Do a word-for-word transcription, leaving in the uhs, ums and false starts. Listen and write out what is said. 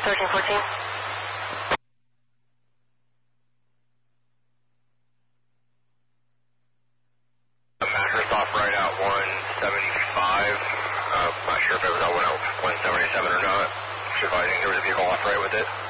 thirteen fourteen. Mattress off right at one seventy-five. Uh, not sure if it was at one seventy-seven or not. Just advising there was a vehicle off right with it.